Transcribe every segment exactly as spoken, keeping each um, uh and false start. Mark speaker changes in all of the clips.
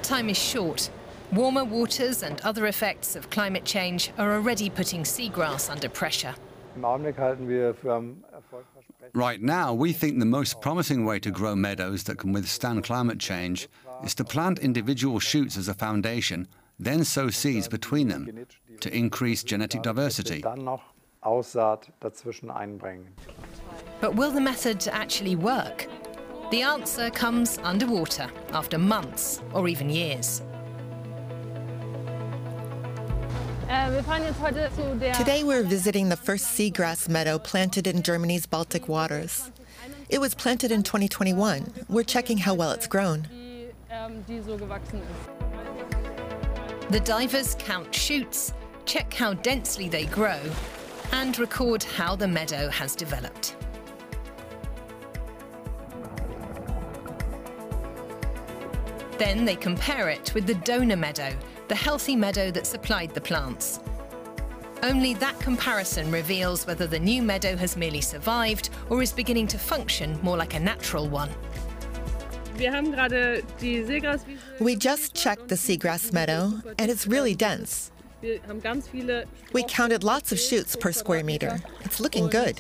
Speaker 1: time is short. Warmer waters and other effects of climate change are already putting seagrass under pressure.
Speaker 2: Right now, we think the most promising way to grow meadows that can withstand climate change is to plant individual shoots as a foundation, then sow seeds between them to increase genetic diversity.
Speaker 1: But will the method actually work? The answer comes underwater after months or even years.
Speaker 3: Today we're visiting the first seagrass meadow planted in Germany's Baltic waters. It was planted in twenty twenty-one. We're checking how well it's grown.
Speaker 1: The divers count shoots, check how densely they grow, and record how the meadow has developed. Then they compare it with the donor meadow, the healthy meadow that supplied the plants. Only that comparison reveals whether the new meadow has merely survived or is beginning to function more like a natural one.
Speaker 3: We just checked the seagrass meadow, and it's really dense. We counted lots of shoots per square meter. It's looking good.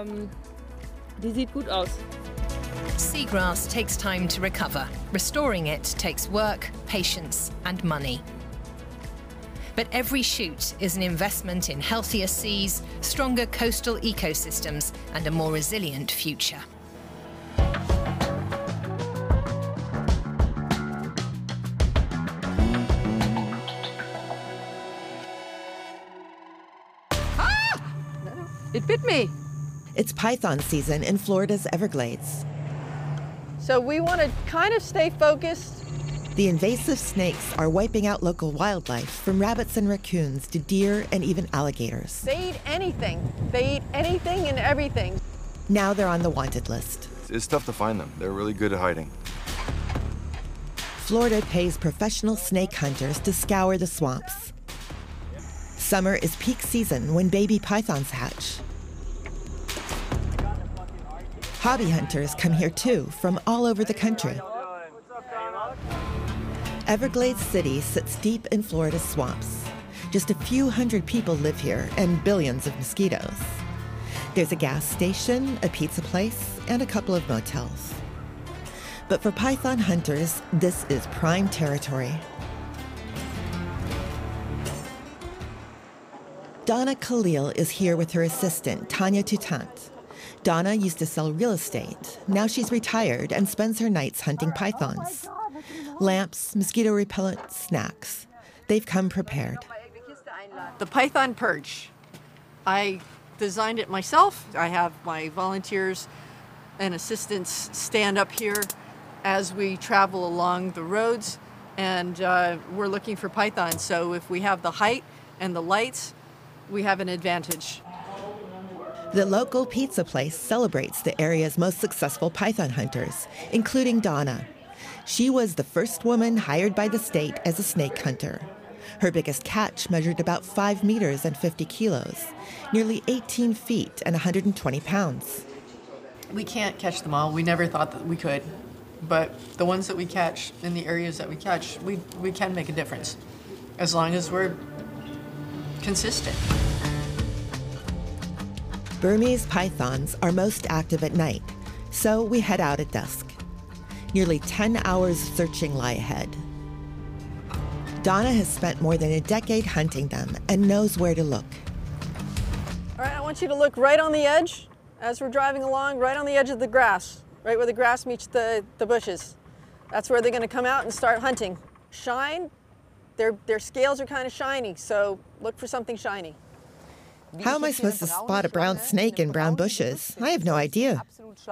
Speaker 1: Seagrass takes time to recover. Restoring it takes work, patience, and money. But every shoot is an investment in healthier seas, stronger coastal ecosystems, and a more resilient future.
Speaker 4: Ah! It bit me.
Speaker 3: It's python season in Florida's Everglades.
Speaker 5: So we want to kind of stay focused.
Speaker 3: The invasive snakes are wiping out local wildlife, from rabbits and raccoons to deer and even alligators.
Speaker 5: They eat anything. They eat anything and everything.
Speaker 3: Now they're on the wanted list.
Speaker 6: It's tough to find them. They're really good at hiding.
Speaker 3: Florida pays professional snake hunters to scour the swamps. Summer is peak season when baby pythons hatch. Hobby hunters come here too, from all over the country. Everglades City sits deep in Florida's swamps. Just a few hundred people live here and billions of mosquitoes. There's a gas station, a pizza place, and a couple of motels. But for python hunters, this is prime territory. Donna Khalil is here with her assistant, Tanya Tutant. Donna used to sell real estate. Now she's retired and spends her nights hunting pythons. Lamps, mosquito repellent, snacks. They've come prepared.
Speaker 5: The python perch. I designed it myself. I have my volunteers and assistants stand up here as we travel along the roads, and uh, we're looking for pythons. So if we have the height and the lights, we have an advantage.
Speaker 3: The local pizza place celebrates the area's most successful python hunters, including Donna. She was the first woman hired by the state as a snake hunter. Her biggest catch measured about five meters and fifty kilos, nearly eighteen feet and one hundred twenty pounds.
Speaker 5: We can't catch them all. We never thought that we could. But the ones that we catch in the areas that we catch, we, we can make a difference, as long as we're consistent.
Speaker 3: Burmese pythons are most active at night, so we head out at dusk. Nearly ten hours searching lie ahead. Donna has spent more than a decade hunting them and knows where to look.
Speaker 5: All right, I want you to look right on the edge as we're driving along, right on the edge of the grass, right where the grass meets the, the bushes. That's where they're going to come out and start hunting. Shine, their, their scales are kind of shiny, so look for something shiny.
Speaker 3: How am I supposed to spot a brown snake in brown bushes? I have no idea.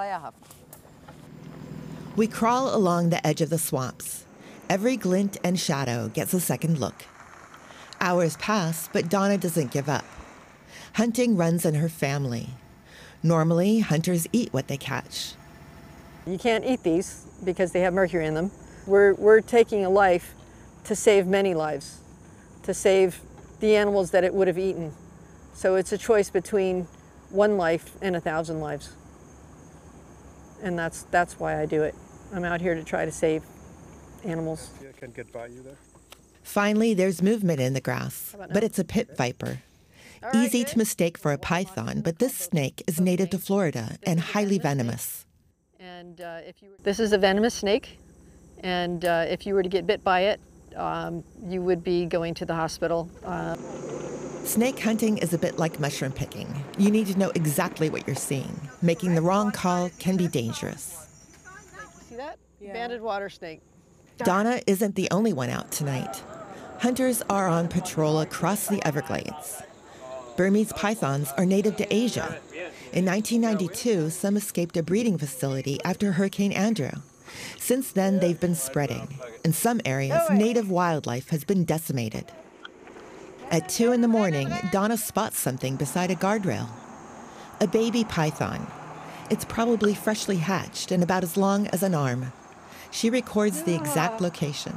Speaker 3: We crawl along the edge of the swamps. Every glint and shadow gets a second look. Hours pass, but Donna doesn't give up. Hunting runs in her family. Normally, hunters eat what they catch.
Speaker 5: You can't eat these because they have mercury in them. We're, we're taking a life to save many lives, to save the animals that it would have eaten. So it's a choice between one life and a thousand lives. And that's, that's why I do it. I'm out here to try to save animals.
Speaker 7: Yeah, can get by you there.
Speaker 3: Finally, there's movement in the grass, but it's a pit viper. Easy to mistake for a python, but this snake is native to Florida and highly venomous.
Speaker 5: And uh, if you were, this is a venomous snake, and uh, if you were to get bit by it, um, you would be going to the hospital. Uh,
Speaker 3: Snake hunting is a bit like mushroom picking. You need to know exactly what you're seeing. Making the wrong call can be dangerous.
Speaker 5: See that? Yeah. Banded water snake.
Speaker 3: Donna isn't the only one out tonight. Hunters are on patrol across the Everglades. Burmese pythons are native to Asia. In nineteen ninety-two, some escaped a breeding facility after Hurricane Andrew. Since then, they've been spreading. In some areas, native wildlife has been decimated. At two in the morning, Donna spots something beside a guardrail. A baby python. It's probably freshly hatched and about as long as an arm. She records the exact location.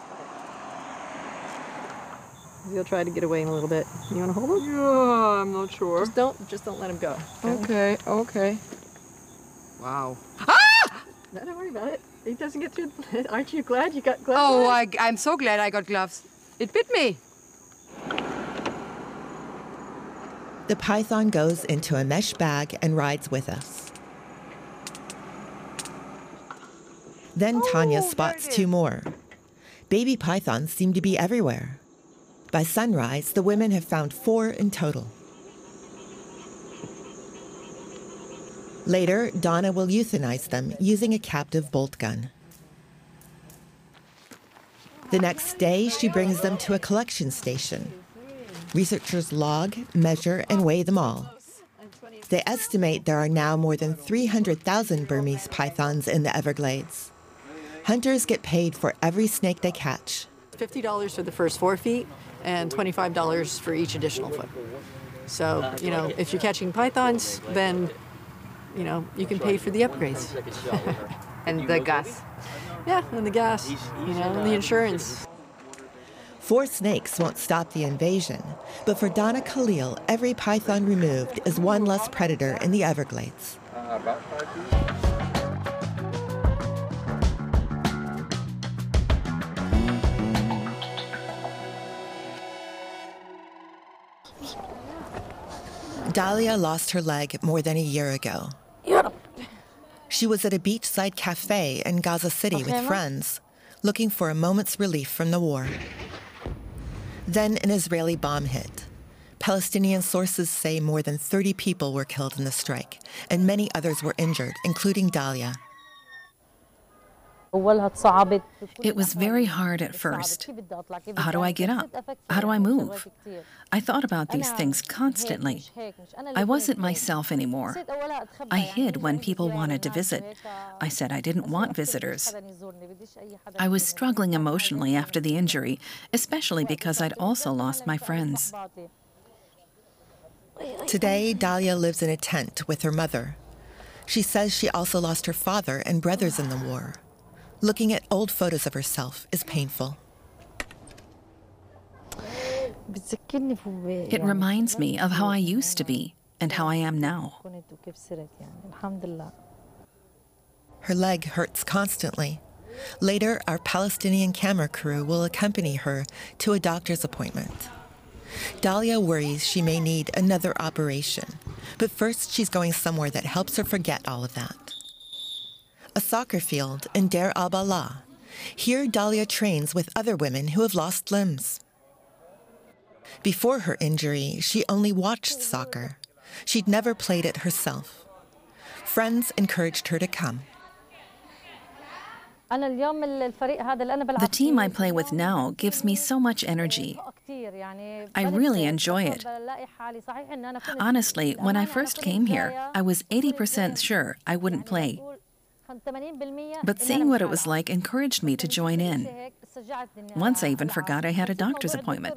Speaker 5: He'll try to get away in a little bit. You want to hold him?
Speaker 4: Yeah, I'm not sure.
Speaker 5: Just don't, just don't let him go.
Speaker 4: Okay, okay.
Speaker 5: Wow. Ah! No, don't worry about it. He doesn't get through. Aren't you glad you got gloves?
Speaker 4: Oh, I, I'm so glad I got gloves. It bit me.
Speaker 3: The python goes into a mesh bag and rides with us. Then Tanya
Speaker 4: Oh,
Speaker 3: spots
Speaker 4: there it
Speaker 3: two
Speaker 4: is.
Speaker 3: more. Baby pythons seem to be everywhere. By sunrise, the women have found four in total. Later, Donna will euthanize them using a captive bolt gun. The next day, she brings them to a collection station. Researchers log, measure, and weigh them all. They estimate there are now more than three hundred thousand Burmese pythons in the Everglades. Hunters get paid for every snake they catch.
Speaker 5: fifty dollars for the first four feet and twenty-five dollars for each additional foot. So, you know, if you're catching pythons, then, you know, you can pay for the upgrades.
Speaker 4: And the gas.
Speaker 5: Yeah, and the gas, you know, and the insurance.
Speaker 3: Four snakes won't stop the invasion, but for Donna Khalil, every python removed is one less predator in the Everglades. Dahlia lost her leg more than a year ago. She was at a beachside cafe in Gaza City with friends, looking for a moment's relief from the war. Then an Israeli bomb hit. Palestinian sources say more than thirty people were killed in the strike, and many others were injured, including Dahlia.
Speaker 8: It was very hard at first. How do I get up? How do I move? I thought about these things constantly. I wasn't myself anymore. I hid when people wanted to visit. I said I didn't want visitors. I was struggling emotionally after the injury, especially because I'd also lost my friends.
Speaker 3: Today, Dahlia lives in a tent with her mother. She says she also lost her father and brothers in the war. Looking at old photos of herself is painful.
Speaker 8: It reminds me of how I used to be and how I am now.
Speaker 3: Her leg hurts constantly. Later, our Palestinian camera crew will accompany her to a doctor's appointment. Dahlia worries she may need another operation, but first she's going somewhere that helps her forget all of that. A soccer field in Deir al-Balah. Here, Dahlia trains with other women who have lost limbs. Before her injury, she only watched soccer. She'd never played it herself. Friends encouraged her to come.
Speaker 8: The team I play with now gives me so much energy. I really enjoy it. Honestly, when I first came here, I was eighty percent sure I wouldn't play. But seeing what it was like encouraged me to join in. Once I even forgot I had a doctor's appointment.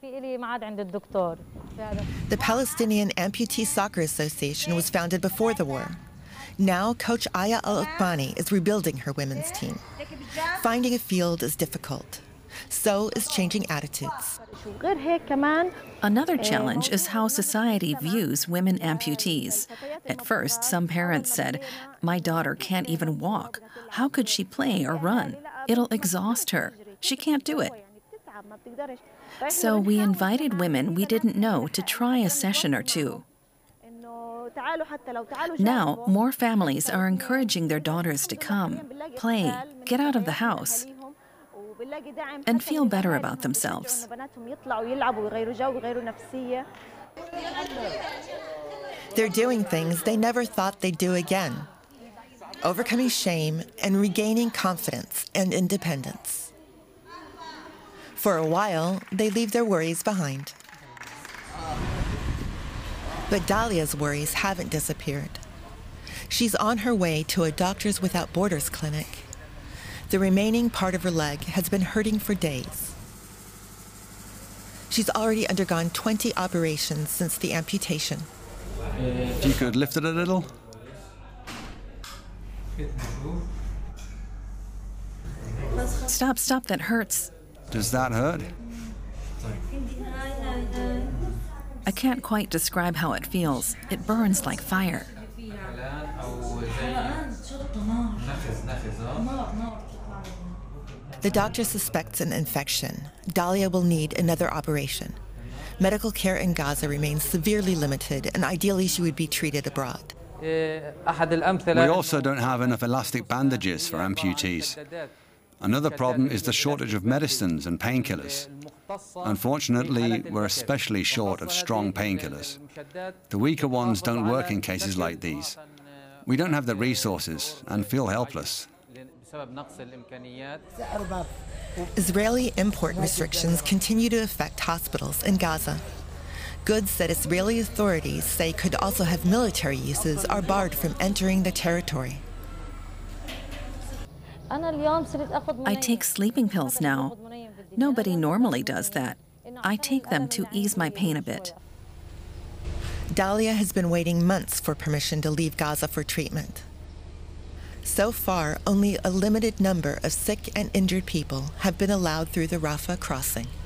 Speaker 3: The Palestinian Amputee Soccer Association was founded before the war. Now, Coach Aya Al-Uthmani is rebuilding her women's team. Finding a field is difficult. So is changing attitudes.
Speaker 8: Another challenge is how society views women amputees. At first, some parents said, "My daughter can't even walk. How could she play or run?" It'll exhaust her. She can't do it. So we invited women we didn't know to try a session or two. Now, more families are encouraging their daughters to come, play, get out of the house, and feel better about themselves.
Speaker 3: They're doing things they never thought they'd do again, overcoming shame and regaining confidence and independence. For a while, they leave their worries behind. But Dalia's worries haven't disappeared. She's on her way to a Doctors Without Borders clinic. The remaining part of her leg has been hurting for days. She's already undergone twenty operations since the amputation.
Speaker 2: If you could lift it a little.
Speaker 8: Stop, stop, that hurts.
Speaker 2: Does that hurt?
Speaker 8: I can't quite describe how it feels. It burns like fire.
Speaker 3: The doctor suspects an infection. Dalia will need another operation. Medical care in Gaza remains severely limited, and ideally she would be treated abroad.
Speaker 2: We also don't have enough elastic bandages for amputees. Another problem is the shortage of medicines and painkillers. Unfortunately, we're especially short of strong painkillers. The weaker ones don't work in cases like these. We don't have the resources and feel helpless.
Speaker 3: Israeli import restrictions continue to affect hospitals in Gaza. Goods that Israeli authorities say could also have military uses are barred from entering the territory.
Speaker 8: I take sleeping pills now. Nobody normally does that. I take them to ease my pain a bit.
Speaker 3: Dalia has been waiting months for permission to leave Gaza for treatment. So far, only a limited number of sick and injured people have been allowed through the Rafah crossing.